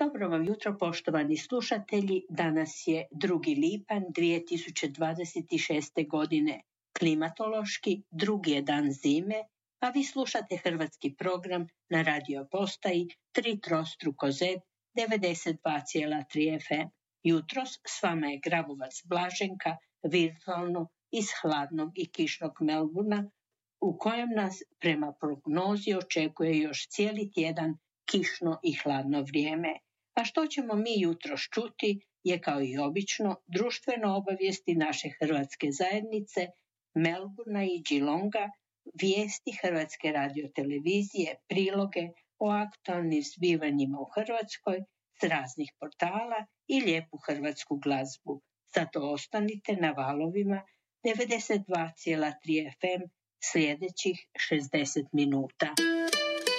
Dobro vam jutro, poštovani slušatelji. Danas je 2. lipanj 2026. godine. Klimatološki drugi je dan zime, a vi slušate hrvatski program na radio postaji 3 trostruko Z 92,3 FM. Jutros s vama je Grabovac Blaženka, virtualno iz hladnog i kišnog Melbourna, u kojem nas prema prognozi očekuje još cijeli tjedan kišno i hladno vrijeme. A što ćemo mi jutros čuti je kao i obično društveno obavijesti naše hrvatske zajednice, Melbourna i Geelonga, vijesti Hrvatske radiotelevizije, priloge o aktualnim zbivanjima u Hrvatskoj s raznih portala i lijepu hrvatsku glazbu. Zato ostanite na valovima 92,3 FM sljedećih 60 minuta.